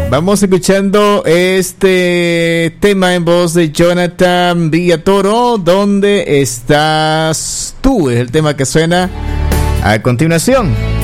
Vamos escuchando este tema en voz de Jonathan Villatoro. ¿Dónde estás tú? Es el tema que suena a continuación.